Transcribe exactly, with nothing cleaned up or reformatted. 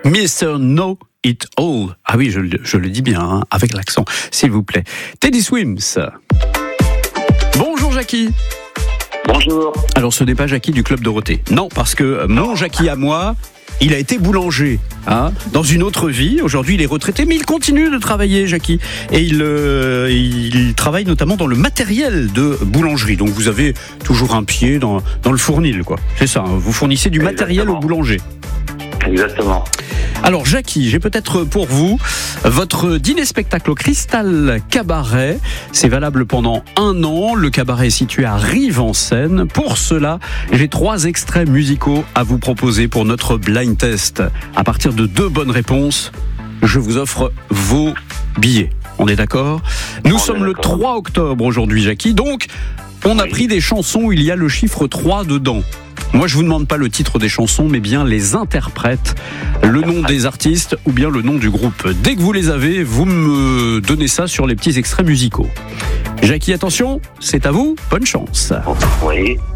mister Know It All. Ah oui, je, je le dis bien, hein, avec l'accent, s'il vous plaît. Teddy Swims. Bonjour Jackie. Bonjour. Alors ce n'est pas Jackie du Club Dorothée. Non, parce que mon Jackie à moi, il a été boulanger, hein, dans une autre vie. Aujourd'hui, il est retraité, mais il continue de travailler, Jackie. Et il, euh, il travaille notamment dans le matériel de boulangerie. Donc vous avez toujours un pied dans, dans le fournil, quoi. C'est ça, hein, vous fournissez du matériel Exactement. au boulanger. Exactement. Alors Jackie, j'ai peut-être pour vous votre dîner-spectacle au Cristal Cabaret. C'est valable pendant un an. Le cabaret est situé à Rive-en-Seine. Pour cela, j'ai trois extraits musicaux à vous proposer pour notre blind test. À partir de deux bonnes réponses, je vous offre vos billets. On est d'accord ? Nous On sommes est le d'accord. trois octobre aujourd'hui, Jackie. Donc, on a Oui. pris des chansons où il y a le chiffre trois dedans. Moi, je vous demande pas le titre des chansons, mais bien les interprètes, le nom des artistes ou bien le nom du groupe. Dès que vous les avez, vous me donnez ça sur les petits extraits musicaux. Jackie, attention, c'est à vous. Bonne chance. Oui.